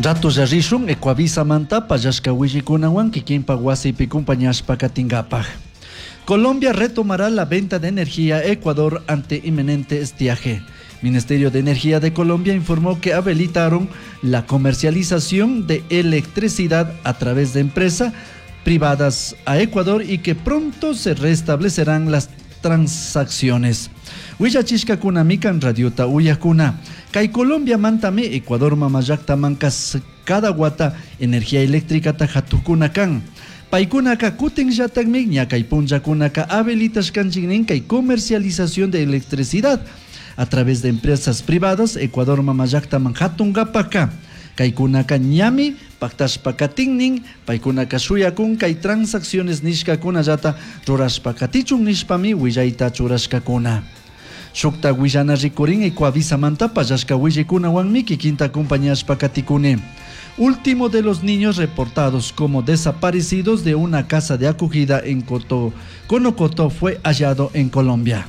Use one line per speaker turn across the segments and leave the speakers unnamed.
Rato jarishun Ecuavisa manta payashka wishikunawan kikinpa wasipi kumpañashpa katingapaj. Colombia retomará la venta de energía a Ecuador ante inminente estiaje. Ministerio de Energía de Colombia informó que habilitaron la comercialización de electricidad a través de empresas privadas a Ecuador y que pronto se restablecerán las transacciones. Huillachishka kuna mikan radiota uyakuna. Kai Colombia mantame Ecuador mamayakta mankas cada guata energía eléctrica tajatukuna kan. Paikunaka kuten yatakmi ñakay punjakunaka habilitas kanchinin kai comercialización de electricidad a través de empresas privadas Ecuador mamayakta manhatungapaka. Kaikunaka ñami paktashpakatinnin paikunaka shuyakun kai transacciones nishkakuna yata rurashpakatichun nishpami willaita churashkakuna. Shukta willana rikurin Ecuavisa manta payashka willikunawanmi kikinta acompañashpakatikune. Último de los niños reportados como desaparecidos de una casa de acogida en Conocoto fue hallado en Colombia.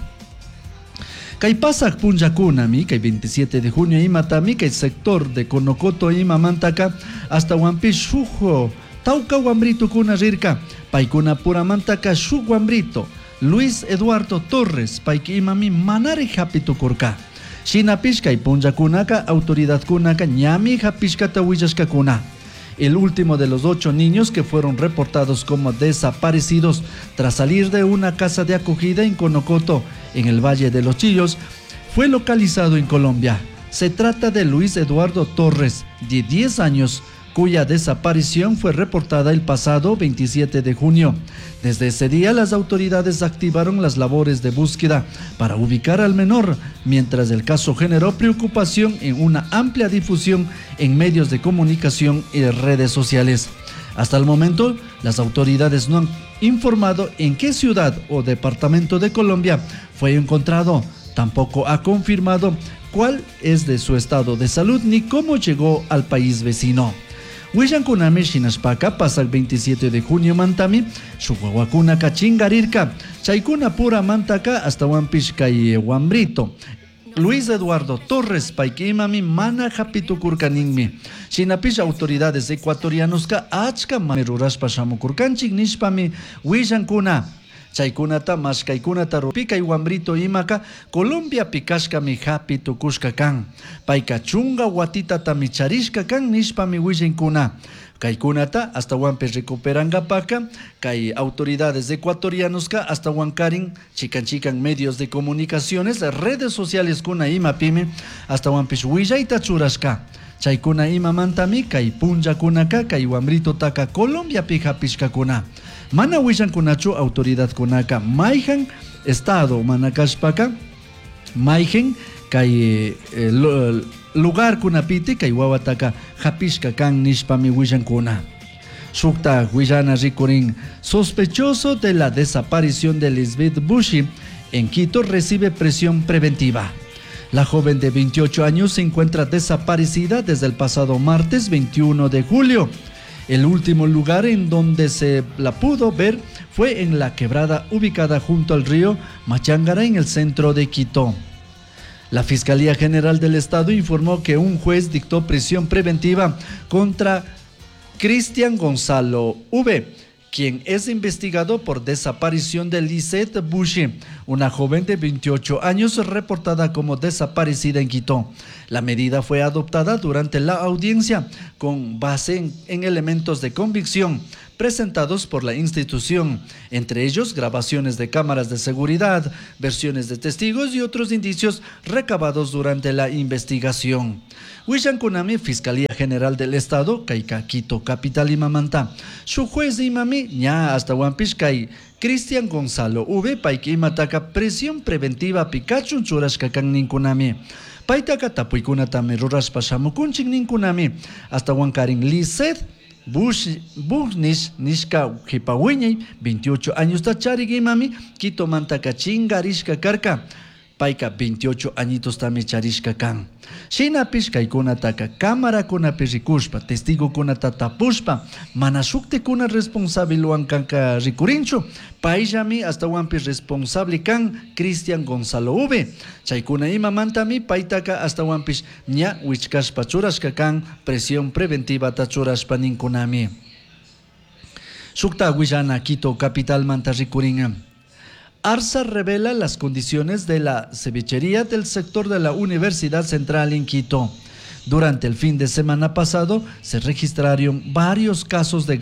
Kay pasak punjakunami, kay 27 de junio imatami, kay sector de Conocoto imamantaka, hasta Wampish Shujo, Tauca Wambrito kuna rirka, paikuna puramantaka Shuk Wambrito, Luis Eduardo Torres, paiki imami manare hapitukurka. Shinapish kay punjakunaka, autoridad kunaka, ñami hapishkata willashkakuna. El último de los 8 niños que fueron reportados como desaparecidos tras salir de una casa de acogida en Conocoto, en el Valle de los Chillos, fue localizado en Colombia. Se trata de Luis Eduardo Torres, de 10 años, cuya desaparición fue reportada el pasado 27 de junio. Desde ese día, las autoridades activaron las labores de búsqueda para ubicar al menor, mientras el caso generó preocupación en una amplia difusión en medios de comunicación y redes sociales. Hasta el momento, las autoridades no han informado en qué ciudad o departamento de Colombia fue encontrado. Tampoco ha confirmado cuál es de su estado de salud ni cómo llegó al país vecino. Huillan kunami shinashpaka pasak 27 de junio mantami, shuhuawakuna kachingarirka, chaykuna pura mantaka hasta Wampishka y Wambrito. Luis Eduardo Torres paikimami mana hapitukurkaninmi. Shinapish autoridades ecuatorianosca achka mamerurashpa shamukurkanchik nishpami huillankuna. Chaykunata mashkaykunata rupika y Wambrito imaka Colombia pikashkami hapitukushka kan. Paika chunga watitata micharishka kan nishpami huillankuna. Kaikunata hasta Wampe recuperangapaka, kay autoridades ecuatorianosca hasta Huancarin, chican medios de comunicaciones, redes sociales kuna imapimi, hasta Wampish huillaita churashka. Chaykuna imamantami kay punjakunaka kay Wambrito taka Colombia pija pishkakuna. Mana huillankunachu autoridad kunaka mayhan estado manakashpaka mayhen kay lugar kunapiti kay wawataka hapishka kan nishpami huillankuna. Shukta huillana rikurin sospechoso de la desaparición de Lisbeth Bushi en Quito recibe presión preventiva. La joven de 28 años se encuentra desaparecida desde el pasado martes 21 de julio. El último lugar en donde se la pudo ver fue en la quebrada ubicada junto al río Machangara en el centro de Quito. La Fiscalía General del Estado informó que un juez dictó prisión preventiva contra Cristian Gonzalo V., quien es investigado por desaparición de Lisette Bushi, una joven de 28 años reportada como desaparecida en Quito. La medida fue adoptada durante la audiencia con base en elementos de convicción presentados por la institución, entre ellos grabaciones de cámaras de seguridad, versiones de testigos y otros indicios recabados durante la investigación. Huillankunami, Fiscalía General del Estado, Kaika Quito, Capital Imamanta, su juez imami, ña hasta Wampishkai, Cristian Gonzalo V. Paiki Imataka, presión preventiva Pikachu Churashkakan Ninkunami. Paitaka Tapuikunatame Rurashpa Shamukunchik Ninkunami, hasta Wankarin Lisset Bushnish Nishka Hipawiñay, 28 años tachari Gimami, Quito Mantaka Chingarishka Karka. paika 28 añitos tami charishka kan. Shinapish kaykunataka cámara kunapi rikushpa, testigo kunata tapushpa, mana shukti kuna responsable wan kanka rikurinchu, paillami hasta wanpi responsable kan Cristian Gonzalo Ube. Chaykuna imamantami paitaka hasta wanpish ña wichkashpa churashka kan presión preventiva ta churashpa ninkunami. Shukta Guillana, Quito, capital manta rikuringa. ARSA revela las condiciones de la cevichería del sector de la Universidad Central en Quito. Durante el fin de semana pasado se registraron varios casos de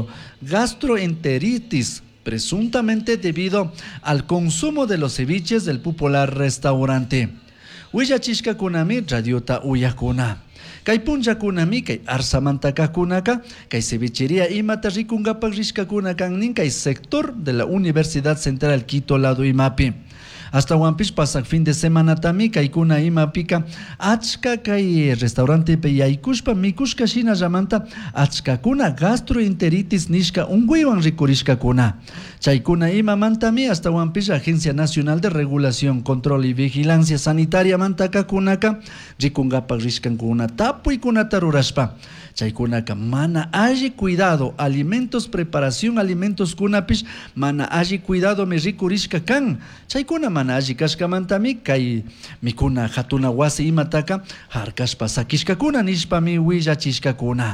gastroenteritis, presuntamente debido al consumo de los ceviches del popular restaurante. Huillachishka kunami radiota uyakuna. Kay punllakunami kay arsamantakakunaka kay cevichería imata rikungapak rishkakunakannin kay sector de la Universidad Central Quito lado imapi. Hasta Wampish pasak fin de semana tami kaykuna imapika achka kay restaurante pe yaykushpa mikushka shina llamanta achkakuna gastroenteritis nishka unguiwan rikurishkakuna. Chaykuna imamantami hasta Wampish Agencia Nacional de Regulación, Control y Vigilancia Sanitaria mantakakunaka rikungapak rishkankuna tapuykunata rurashpa. Chaykunaka mana alli cuidado alimentos preparación alimentos kunapish mana alli cuidado me rikurishka kan. Chaykuna mana alli kashkamantami kay mikuna hatuna wasi imataka harkashpa sakishkakuna nishpami willachishkakuna.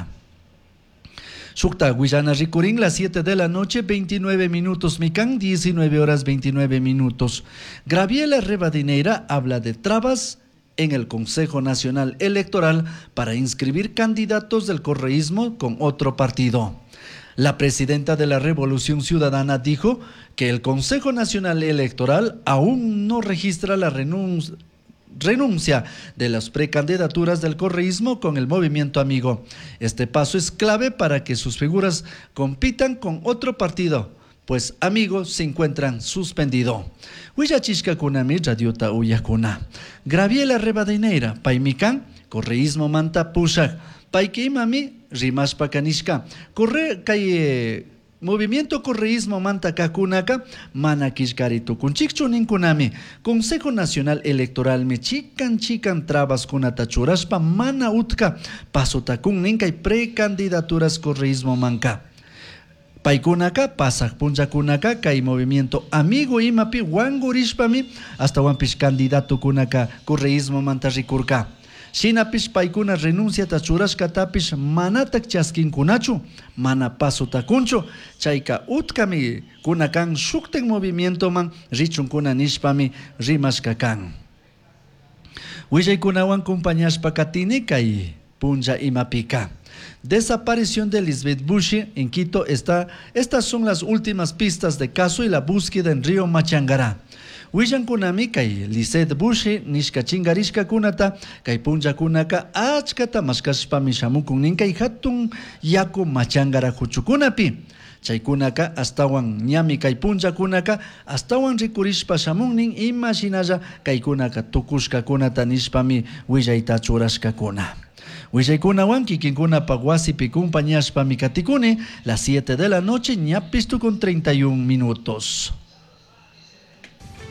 Shukta Guillana Rikurin, las 7 de la noche, 29 minutos. Mikan, 19 horas 29 minutos. Graviela Rivadeneira habla de trabas en el Consejo Nacional Electoral para inscribir candidatos del correísmo con otro partido. La presidenta de la Revolución Ciudadana dijo que el Consejo Nacional Electoral aún no registra la renuncia de las precandidaturas del correísmo con el movimiento amigo. Este paso es clave para que sus figuras compitan con otro partido, pues amigos se encuentran suspendido. Huillachishka kunami radiota uyakuna. Graviela Rivadeneira, paimikan, correísmo manta pushak, paikimami rimashpa kanishka. Movimiento correísmo manta kakunaka, mana kishkaritu kunchikchu ninkunami. Consejo Nacional Electoral me chikan trabas kunata churashpa mana utka, pasotakun ninkay precandidaturas correísmo manka. Paikunaka, pasak punchakunaka, kay movimiento amigo imapi wangurishpami, hasta wampish candidato kunaka correísmo manta rikurka. Shinapish paikuna renuncia tachurashka tapish manatak chaskin kunachu, mana paso takuncho, chayka utkami kunakan shukten movimiento man richun kuna nishpami rimashka kan. Willay kunawan compañashpa katini kay punja imapika. Desaparición de Lisbeth Bushi en Quito. Estas son las últimas pistas de caso y la búsqueda en Río Machangará. Willan kunami kay Lisbeth Bushi nishka chingarishka kunata kay punja kunaka achkata mashkashpa mishamukun ninkay hatun yaku Machangara huchukunapi. Chaykunaka astawan ñami kay punja kunaka astawan rikurishpa shamunnin imashinalla kaykunaka tukushka kunata nishpami willayta churashka kuna. Willaykunawan kikinkuna wasipi compañashpa mikatikuni, las 7 de la noche ñapistu con 31 minutos.